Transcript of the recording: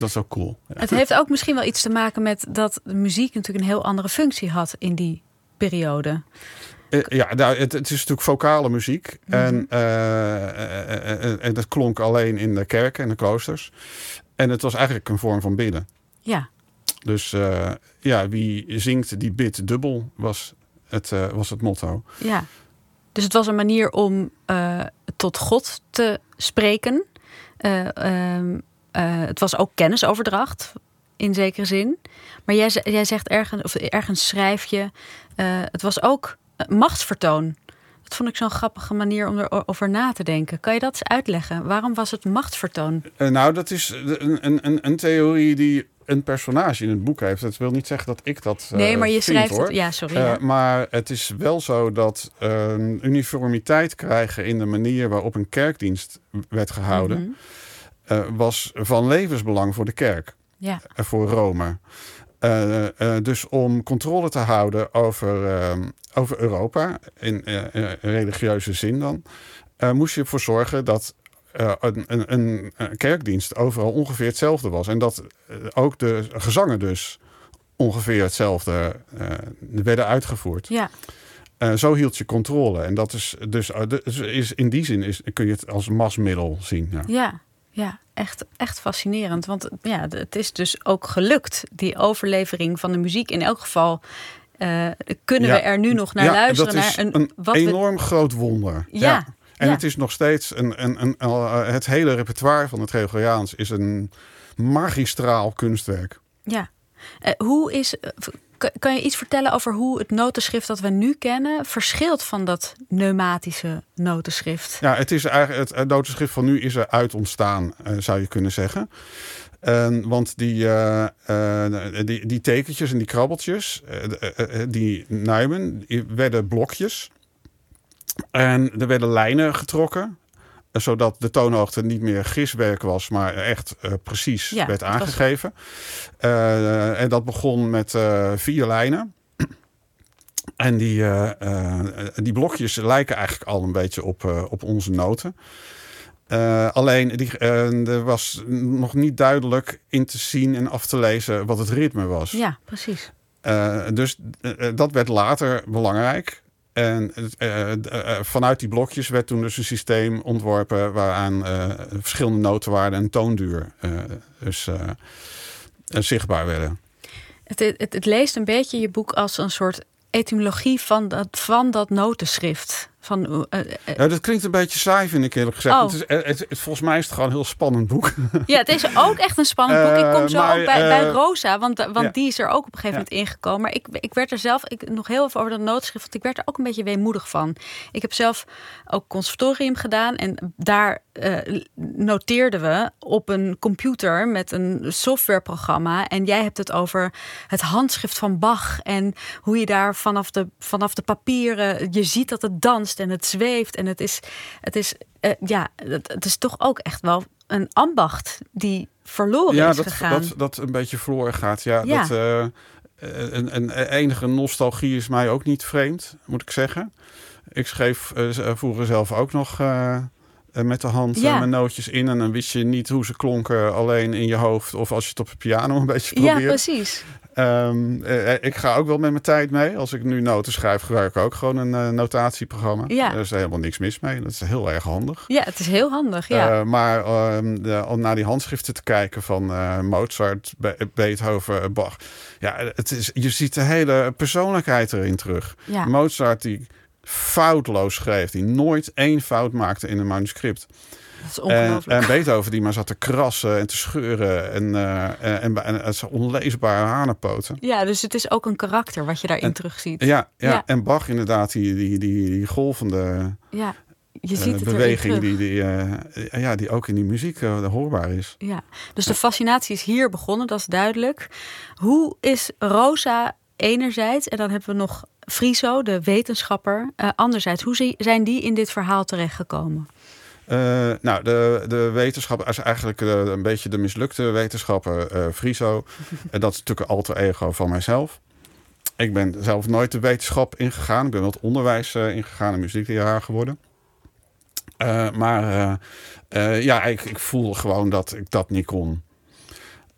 Dat is ook cool. Ja. Het heeft ook misschien wel iets te maken met dat de muziek natuurlijk een heel andere functie had in die periode. Het is natuurlijk vocale muziek. En dat klonk alleen in de kerken en de kloosters. En het was eigenlijk een vorm van bidden. Ja. Dus wie zingt die bidt dubbel was het motto. Ja. Dus het was een manier om tot God te spreken. Het was ook kennisoverdracht in zekere zin. Maar jij zegt ergens schrijf je... het was ook machtsvertoon. Dat vond ik zo'n grappige manier om erover na te denken. Kan je dat eens uitleggen? Waarom was het machtsvertoon? Dat is een theorie die een personage in het boek heeft. Dat wil niet zeggen dat ik dat nee, maar je schrijft hoor. het. Ja, sorry. Maar het is wel zo dat uniformiteit krijgen in de manier waarop een kerkdienst werd gehouden... was van levensbelang voor de kerk. Ja. Voor Rome. Dus om controle te houden over Europa, in religieuze zin dan, moest je ervoor zorgen dat een kerkdienst overal ongeveer hetzelfde was. En dat ook de gezangen dus ongeveer hetzelfde werden uitgevoerd. Ja. Zo hield je controle. En dat is dus in die zin kun je het als machtsmiddel zien. Ja, echt fascinerend. Want het is dus ook gelukt. Die overlevering van de muziek. In elk geval kunnen we er nu nog naar luisteren. Dat is een enorm groot wonder. Ja. En het is nog steeds het hele repertoire van het Gregoriaans is een magistraal kunstwerk. Ja. Kan je iets vertellen over hoe het notenschrift dat we nu kennen verschilt van dat pneumatische notenschrift? Ja, het is eigenlijk het notenschrift van nu is eruit ontstaan, zou je kunnen zeggen. Want die tekentjes en die krabbeltjes, die nuimen, werden blokjes. En er werden lijnen getrokken, zodat de toonhoogte niet meer giswerk was, maar echt precies werd aangegeven. En dat begon met 4 lijnen. En die blokjes lijken eigenlijk al een beetje op onze noten. Alleen er was nog niet duidelijk in te zien en af te lezen wat het ritme was. Ja, precies. Dus dat werd later belangrijk. En vanuit die blokjes werd toen dus een systeem ontworpen waaraan verschillende notenwaarden en toonduur zichtbaar werden. Het leest een beetje je boek als een soort etymologie van dat notenschrift. Dat klinkt een beetje saai, vind ik eerlijk gezegd. Volgens mij is het gewoon een heel spannend boek. Ja, het is ook echt een spannend boek. Ik kom zo ook bij Rosa, want die is er ook op een gegeven moment ingekomen. Maar ik werd er zelf, nog heel even over dat notenschrift, want ik werd er ook een beetje weemoedig van. Ik heb zelf ook conservatorium gedaan en daar noteerden we op een computer met een softwareprogramma. En jij hebt het over het handschrift van Bach en hoe je daar vanaf de papieren, je ziet dat het danst en het zweeft. En het is toch ook echt wel een ambacht die verloren is gegaan. Dat een beetje verloren gaat. Enige nostalgie is mij ook niet vreemd, moet ik zeggen. Ik schreef vroeger zelf ook nog met de hand mijn nootjes in. En dan wist je niet hoe ze klonken alleen in je hoofd of als je het op de piano een beetje probeert. Ja, precies. Ik ga ook wel met mijn tijd mee. Als ik nu noten schrijf, gebruik ik ook gewoon een notatieprogramma. Ja. Er is helemaal niks mis mee. Dat is heel erg handig. Ja, het is heel handig, ja. Maar om naar die handschriften te kijken van Mozart, Beethoven, Bach. Ja, je ziet de hele persoonlijkheid erin terug. Ja. Mozart die foutloos schreef, die nooit 1 fout maakte in een manuscript. Dat is ongelooflijk. En Beethoven die maar zat te krassen en te scheuren en het is onleesbare hanenpoten. Ja, dus het is ook een karakter wat je daarin terugziet. Ja. En Bach inderdaad, die golvende je ziet het beweging die ook in die muziek hoorbaar is. Ja, dus de fascinatie is hier begonnen, dat is duidelijk. Hoe is Rosa enerzijds, en dan hebben we nog Friso, de wetenschapper, anderzijds. Hoe zijn die in dit verhaal terechtgekomen? De wetenschapper is eigenlijk een beetje de mislukte wetenschapper, Friso. Dat is natuurlijk een alter ego van mijzelf. Ik ben zelf nooit de wetenschap ingegaan. Ik ben wel het onderwijs ingegaan en muziekleraar geworden. Ik voelde gewoon dat ik dat niet kon.